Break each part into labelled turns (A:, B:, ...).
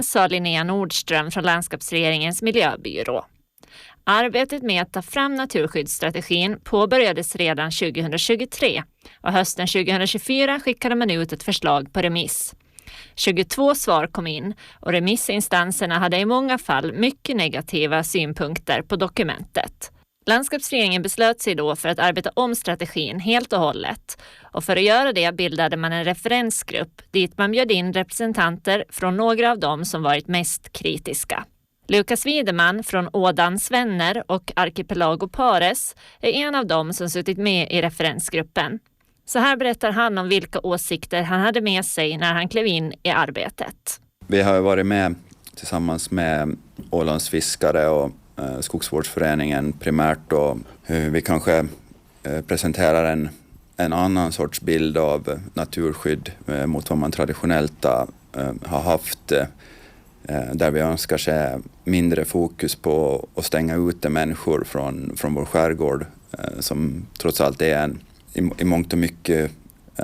A: sa Linnea Nordström från Landskapsregeringens miljöbyrå. Arbetet med att ta fram naturskyddsstrategin påbörjades redan 2023 och hösten 2024 skickade man ut ett förslag på remiss. 22 svar kom in och remissinstanserna hade i många fall mycket negativa synpunkter på dokumentet. Landskapsregeringen beslöt sig då för att arbeta om strategin helt och hållet, och för att göra det bildade man en referensgrupp dit man bjöd in representanter från några av dem som varit mest kritiska. Lukas Wideman från Ådans vänner och Archipelago Pares är en av dem som suttit med i referensgruppen. Så här berättar han om vilka åsikter han hade med sig när han klev in i arbetet.
B: Vi har varit med tillsammans med Ålandsfiskare och Skogsvårdsföreningen primärt, och vi kanske presenterar en annan sorts bild av naturskydd mot vad man traditionellt har haft, där vi önskar se mindre fokus på att stänga ute människor från vår skärgård, som trots allt är i mångt och mycket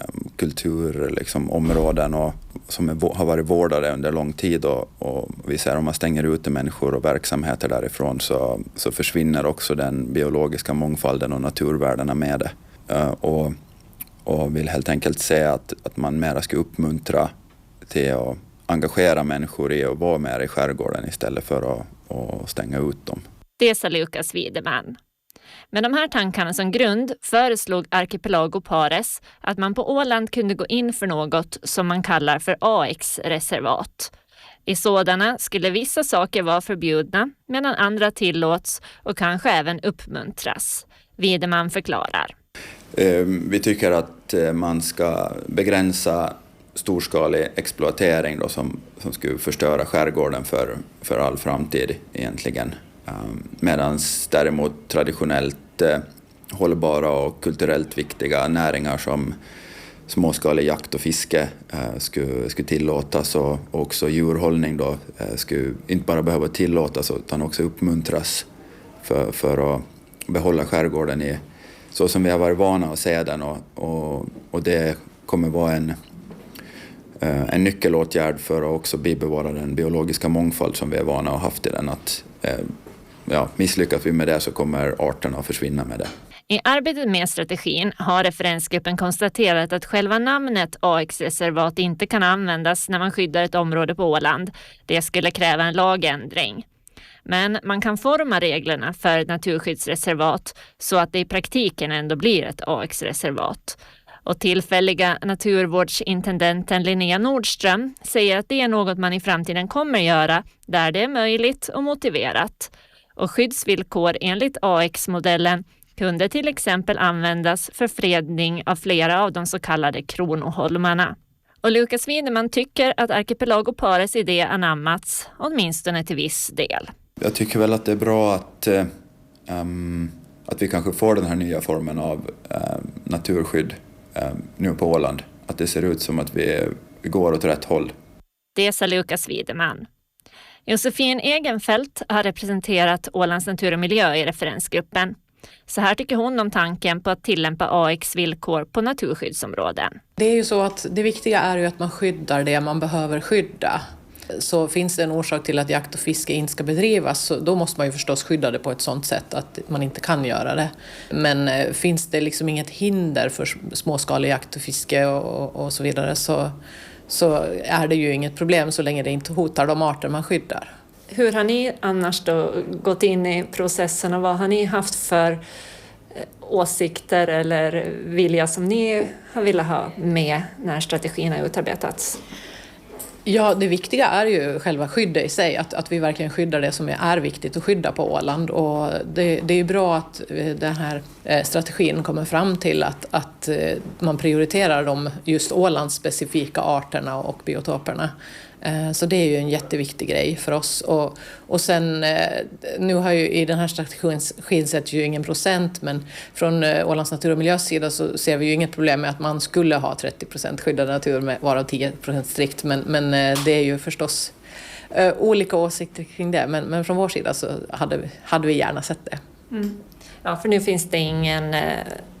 B: kulturområden och som har varit vårdade under lång tid, och vi ser om man stänger ute människor och verksamheter därifrån så försvinner också den biologiska mångfalden och naturvärdena med det. Och vill helt enkelt säga att man mera ska uppmuntra till att engagera människor i att vara med i skärgården istället för att stänga ut dem.
A: Det sa Lukas Wideman. Med de här tankarna som grund föreslog Archipelago Pares att man på Åland kunde gå in för något som man kallar för AX-reservat. I sådana skulle vissa saker vara förbjudna medan andra tillåts och kanske även uppmuntras. Wideman förklarar.
B: Vi tycker att man ska begränsa storskalig exploatering då, som skulle förstöra skärgården för all framtid egentligen. Medan däremot traditionellt hållbara och kulturellt viktiga näringar som småskalig jakt och fiske skulle tillåtas, och också djurhållning då skulle inte bara behöva tillåtas utan också uppmuntras för att behålla skärgården så som vi har varit vana att se den, och det kommer vara en nyckelåtgärd för att också bibevara den biologiska mångfald som vi är vana att ha haft i den. Misslyckas vi med det så kommer arterna att försvinna med det.
A: I arbetet med strategin har referensgruppen konstaterat att själva namnet AX-reservat inte kan användas när man skyddar ett område på Åland. Det skulle kräva en lagändring. Men man kan forma reglerna för ett naturskyddsreservat så att det i praktiken ändå blir ett AX-reservat. Och tillfälliga naturvårdsintendenten Linnea Nordström säger att det är något man i framtiden kommer göra där det är möjligt och motiverat. Och skyddsvillkor enligt AX-modellen kunde till exempel användas för fredning av flera av de så kallade kronoholmarna. Och Lukas Wideman tycker att Archipelago Pares idé anammats, åtminstone till viss del.
B: Jag tycker väl att det är bra att vi kanske får den här nya formen av naturskydd nu på Åland. Att det ser ut som att vi går åt rätt håll.
A: Det sa Lukas Wideman. Josefin Egenfeldt har representerat Ålands natur och miljö i referensgruppen. Så här tycker hon om tanken på att tillämpa AX-villkor på naturskyddsområden.
C: Det är ju så att det viktiga är ju att man skyddar det man behöver skydda. Så finns det en orsak till att jakt och fiske inte ska bedrivas, så då måste man ju förstås skydda det på ett sådant sätt att man inte kan göra det. Men finns det liksom inget hinder för småskalig jakt och fiske och så vidare, så är det ju inget problem så länge det inte hotar de arter man skyddar.
A: Hur har ni annars då gått in i processen och vad har ni haft för åsikter eller vilja som ni har velat ha med när strategin har utarbetats?
C: Ja, det viktiga är ju själva skyddet i sig, att vi verkligen skyddar det som är viktigt att skydda på Åland. Och det är bra att den här strategin kommer fram till att man prioriterar de just Ålands specifika arterna och biotoperna. Så det är ju en jätteviktig grej för oss. Och sen, nu har ju i den här strategin sett ju ingen procent, men från Ålands natur- och miljösida så ser vi ju inget problem med att man skulle ha 30% skyddad natur med varav 10% strikt. Men det är ju förstås olika åsikter kring det. Men från vår sida så hade vi gärna sett det.
A: Mm. Ja, för nu finns det ingen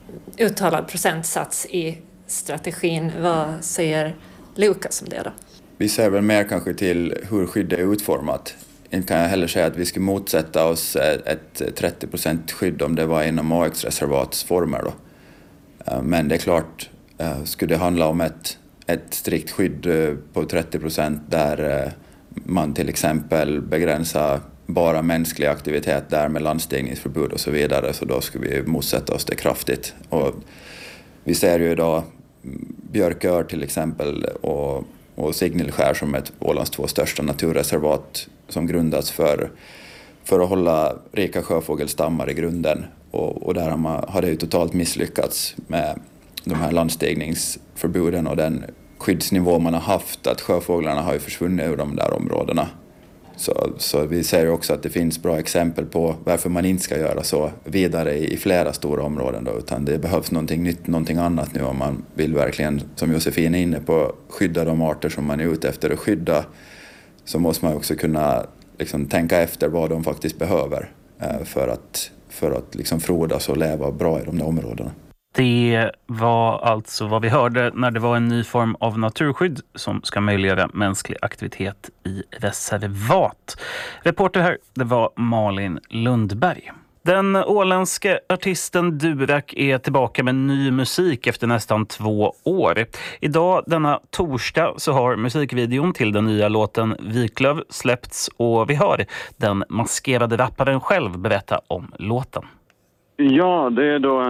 A: uttalad procentsats i strategin. Vad säger Lukas om det då?
B: vi ser väl mer kanske till hur skyddet är utformat. Inte kan jag heller säga att vi skulle motsätta oss ett 30% skydd om det var inom åexreservatsformer då. Men det är klart, skulle det handla om ett strikt skydd på 30% där man till exempel begränsar bara mänsklig aktivitet där med landstigningsförbud och så vidare, så då skulle vi motsätta oss det kraftigt. Och vi ser ju idag Björkör till exempel och Signilskär som ett Ålands 2 största naturreservat som grundats för att hålla rika sjöfågelstammar i grunden. Och där har det ju totalt misslyckats med de här landstigningsförbuden och den skyddsnivå man har haft, att sjöfåglarna har ju försvunnit ur de där områdena. Så vi ser ju också att det finns bra exempel på varför man inte ska göra så vidare i flera stora områden då, utan det behövs någonting nytt, någonting annat nu om man vill verkligen, som Josefin är inne på, skydda de arter som man är ute efter att skydda, så måste man också kunna liksom tänka efter vad de faktiskt behöver för att liksom frodas och leva bra i de där områdena.
D: Det var alltså vad vi hörde när det var en ny form av naturskydd som ska möjliggöra mänsklig aktivitet i reservat. Reporter här, det var Malin Lundberg. Den åländske artisten Durak är tillbaka med ny musik efter nästan 2 år. Idag, denna torsdag, så har musikvideon till den nya låten Viklöv släppts och vi hör den maskerade rapparen själv berätta om låten.
E: Ja, det är då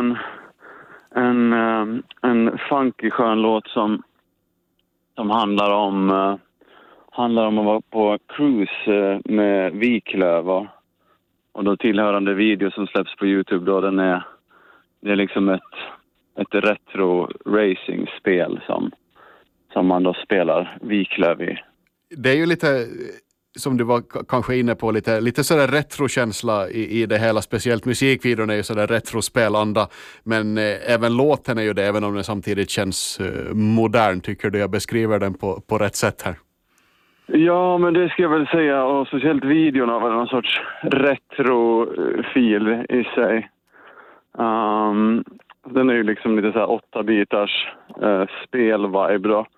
E: en funky skön låt som handlar om att vara på cruise med Viklöv och då tillhörande video som släpps på YouTube då. Det är liksom ett retro racing spel som man då spelar Viklöv i.
F: Det är ju lite, som du var kanske inne på, lite sådär retrokänsla i det hela, speciellt musikvideon är ju sådär retrospelanda, men även låten är ju det, även om den samtidigt känns modern. Tycker du jag beskriver den på rätt sätt här?
E: Ja, men det ska jag väl säga, och speciellt videon har väl någon sorts retrofil i sig. Den är ju liksom lite såhär 8-bitars spelvibe då.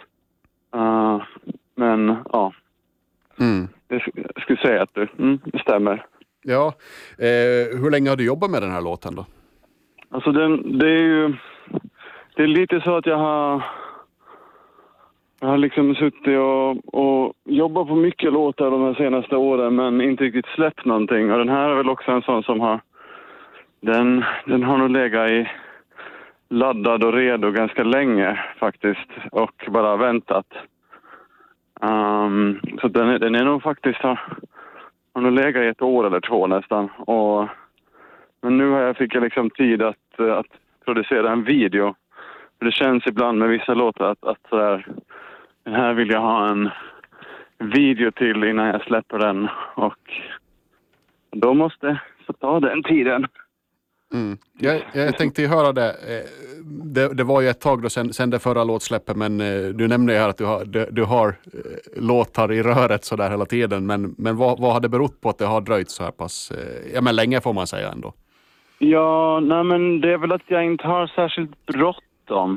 E: Men ja. Jag skulle säga att det stämmer.
F: Ja, hur länge har du jobbat med den här låten då?
E: Alltså det är lite så att jag har liksom suttit och jobbat på mycket låtar de här senaste åren, men inte riktigt släppt någonting. Och den här är väl också en sån som den har nog legat i laddad och redo ganska länge faktiskt, och bara väntat. Så den är nog faktiskt har nog legat i 1 år eller 2 nästan. Men nu fick jag liksom tid att producera en video. För det känns ibland med vissa låtar att sådär, den här vill jag ha en video till innan jag släpper den. Och då måste jag ta den tiden.
F: Jag tänkte höra det. Det var ju ett tag då sen det förra låtsläppet, men du nämnde ju här att du har låtar i röret så där hela tiden, men vad har det berott på att det har dröjt så här pass men länge, får man säga ändå?
E: Ja, nej, men det är väl att jag inte har särskilt bråttom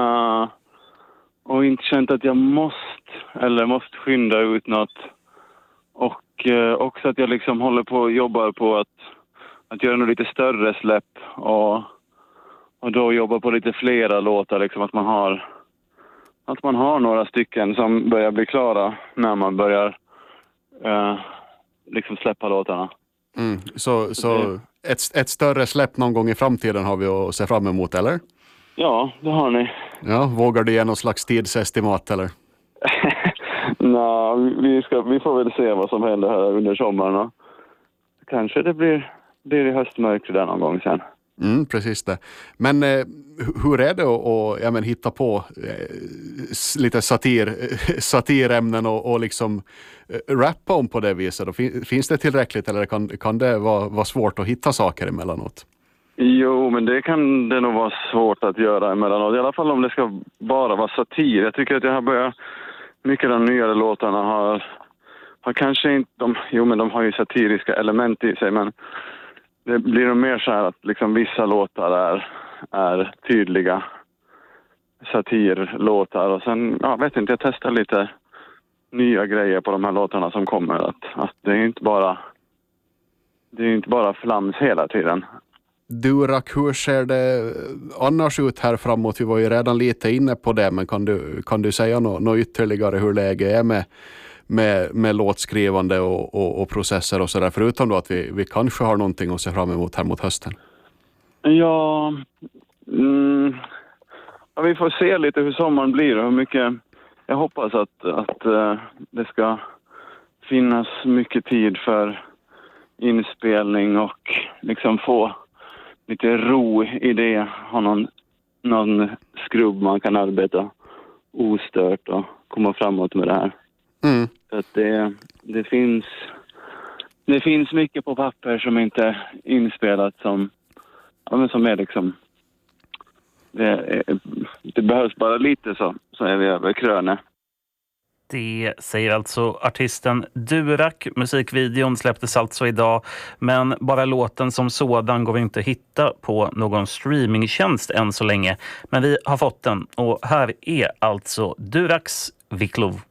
E: och inte känt att jag måste skynda ut något, och också att jag liksom håller på och jobbar på att göra något lite större släpp och då jobba på lite flera låtar, liksom att man har några stycken som börjar bli klara när man börjar liksom släppa låtarna.
F: Så ett större släpp någon gång i framtiden har vi att se fram emot, eller?
E: Ja, det har ni.
F: Ja, vågar du ge någon slags tidsestimat, eller?
E: Vi får väl se vad som händer här under sommaren. Kanske det blir i höstmörker där någon gång sen.
F: Precis det. Men hur är det att hitta på lite satirämnen och liksom rappa om på det viset? Då? Finns det tillräckligt, eller kan det vara svårt att hitta saker emellanåt?
E: Jo, men det kan det nog vara svårt att göra emellanåt. I alla fall om det ska bara vara satir. Jag tycker att jag har börjat... Mycket av de nyare låtarna har kanske inte... men de har ju satiriska element i sig, men det blir nog mer så här att liksom vissa låtar är tydliga satirlåtar. Och sen, vet inte, jag testar nya grejer på de här låtarna som kommer. Att det är inte bara flams hela tiden.
F: Durak, hur ser det annars ut här framåt? Vi var ju redan lite inne på det, men kan du säga något ytterligare hur läget är med låtskrivande och processer och sådär, förutom då att vi kanske har någonting att se fram emot här mot hösten?
E: Ja, vi får se lite hur sommaren blir och hur mycket. Jag hoppas att det ska finnas mycket tid för inspelning och liksom få lite ro i det. Ha någon skrubb man kan arbeta ostört och komma framåt med det här.
F: Mm.
E: Så att det finns mycket på papper som inte är inspelat som är liksom det behövs bara lite så är vi över kröne.
D: Det säger alltså artisten Durak. Musikvideon släpptes alltså idag, men bara låten som sådan går vi inte att hitta på någon streamingtjänst än så länge. Men vi har fått den och här är alltså Duraks Wiklov.